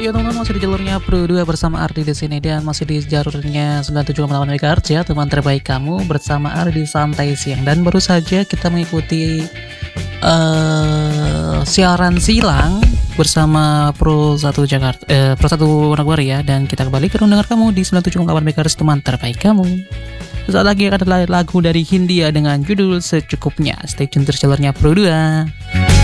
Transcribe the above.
Ya teman-teman, masih di jalurnya Pro 2 bersama Ardi di sini, dan masih di jalurnya 97,8 MHz ya, teman terbaik kamu bersama Ardi Santai Siang. Dan baru saja kita mengikuti siaran silang bersama Pro 1 Jakarta, Pro 1 Manokwari ya, dan kita kembali ke ruang dengar kamu di 97,8 MHz, teman terbaik kamu. Sesaat lagi akan ada lagu dari Hindia dengan judul Secukupnya. Stay tune terus jalurnya Pro 2.